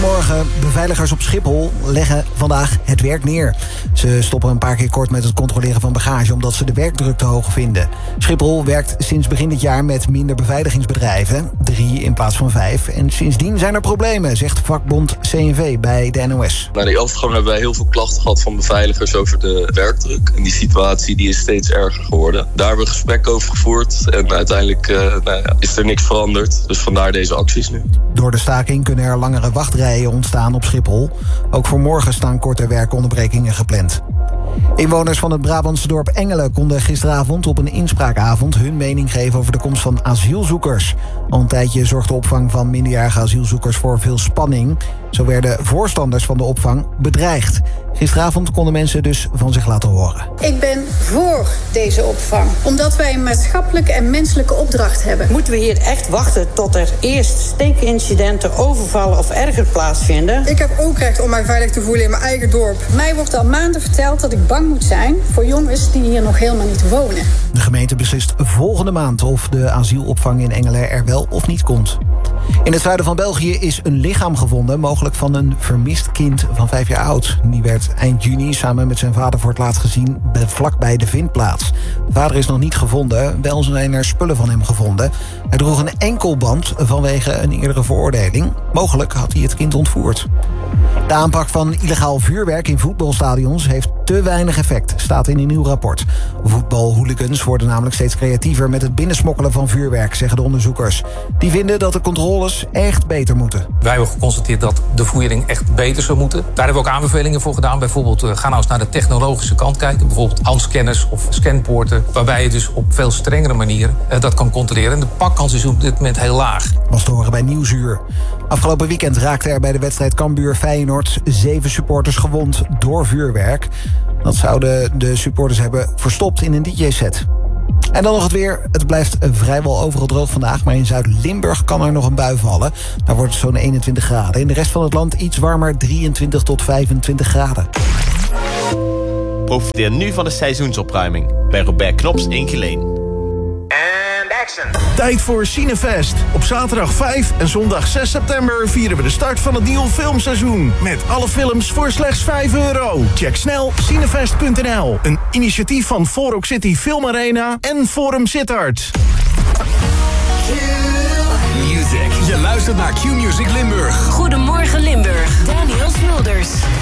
Goedemorgen. Beveiligers op Schiphol leggen vandaag het werk neer. Ze stoppen een paar keer kort met het controleren van bagage omdat ze de werkdruk te hoog vinden. Schiphol werkt sinds begin dit jaar met minder beveiligingsbedrijven, 3 in plaats van 5. En sindsdien zijn er problemen, zegt vakbond CNV bij de NOS. Na die overgang hebben wij heel veel klachten gehad van beveiligers over de werkdruk. En die situatie die is steeds erger geworden. Daar hebben we gesprekken over gevoerd en uiteindelijk is er niks veranderd. Dus vandaar deze acties nu. Door de staking kunnen er langere wachtrijen ontstaan op Schiphol. Ook voor morgen staan korte werkonderbrekingen gepland. Inwoners van het Brabantse dorp Engelen konden gisteravond op een inspraakavond hun mening geven over de komst van asielzoekers. Al een tijdje zorgt de opvang van minderjarige asielzoekers voor veel spanning. Zo werden voorstanders van de opvang bedreigd. Gisteravond konden mensen dus van zich laten horen. Ik ben voor deze opvang, omdat wij een maatschappelijke en menselijke opdracht hebben. Moeten we hier echt wachten tot er eerst steekincidenten, overvallen of erger plaatsvinden? Ik heb ook recht om mij veilig te voelen in mijn eigen dorp. Mij wordt al maanden verteld dat ik bang moet zijn voor jongens die hier nog helemaal niet wonen. De gemeente beslist volgende maand of de asielopvang in Engelen er wel of niet komt. In het zuiden van België is een lichaam gevonden, mogelijk van een vermist kind van 5 jaar oud. Die werd eind juni samen met zijn vader voor het laatst gezien vlakbij de vindplaats. De vader is nog niet gevonden, wel zijn er spullen van hem gevonden. Hij droeg een enkelband vanwege een eerdere veroordeling. Mogelijk had hij het kind ontvoerd. De aanpak van illegaal vuurwerk in voetbalstadions heeft te weinig effect, staat in een nieuw rapport. Voetbalhooligans worden namelijk steeds creatiever met het binnensmokkelen van vuurwerk, zeggen de onderzoekers. Die vinden dat de controles echt beter moeten. Wij hebben geconstateerd dat de voering echt beter zou moeten. Daar hebben we ook aanbevelingen voor gedaan. Bijvoorbeeld, ga nou eens naar de technologische kant kijken. Bijvoorbeeld handscanners of scanpoorten. Waarbij je dus op veel strengere manier dat kan controleren. En de pakkans is op dit moment heel laag. Was te horen bij Nieuwsuur. Afgelopen weekend raakte er bij de wedstrijd Cambuur-Feyenoord 7 supporters gewond door vuurwerk. Dat zouden de supporters hebben verstopt in een DJ-set. En dan nog het weer. Het blijft vrijwel overal droog vandaag, maar in Zuid-Limburg kan er nog een bui vallen. Daar wordt het zo'n 21 graden. In de rest van het land iets warmer, 23 tot 25 graden. Profiteer nu van de seizoensopruiming bij Robert Knops in Geleen. Tijd voor Cinefest. Op zaterdag 5 en zondag 6 september vieren we de start van het nieuwe filmseizoen. Met alle films voor slechts €5. Check snel cinefest.nl. Een initiatief van Forok City Film Arena en Forum Sittard. Q-Music. Je luistert naar Q-Music Limburg. Goedemorgen Limburg. Daniel Smulders.